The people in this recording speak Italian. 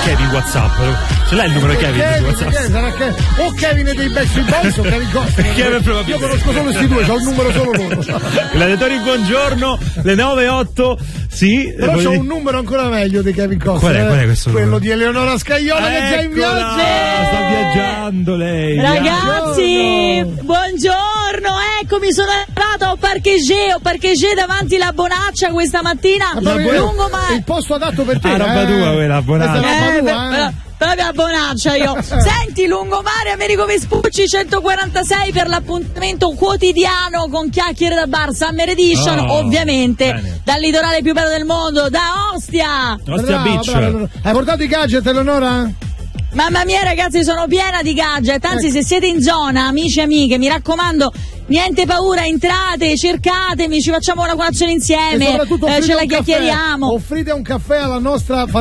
Kevin WhatsApp? Ce l'hai il numero di Kevin su WhatsApp? O Kevin dei Backstreet Boys o Kevin Costa. Io conosco solo questi due, ho il numero solo loro. Gladiatori, buongiorno, le 9:08. Sì, però c'ho un numero ancora meglio di Kevin Costa. Qual è questo quello numero? di Eleonora Scagliola che è già in viaggio. Sta viaggiando lei. Ragazzi, buongiorno, eccomi, sono arrivata ho parcheggiato davanti la Bonaccia questa mattina. Lungomare. Il posto adatto per te. Roba tua quella Bonaccia. Proprio a Bonaccia io. Senti, Lungomare, Americo Vespucci 146 per l'appuntamento quotidiano con Chiacchiere da Bar Summer Edition, ovviamente bene. Dal litorale più bello del mondo, da Ostia Beach. Hai portato i gadget, Eleonora? Mamma mia ragazzi, sono piena di gadget, anzi se siete in zona, amici e amiche, mi raccomando, niente paura, entrate, cercatemi, ci facciamo una colazione insieme, ce la chiacchieriamo. Offrite un caffè alla nostra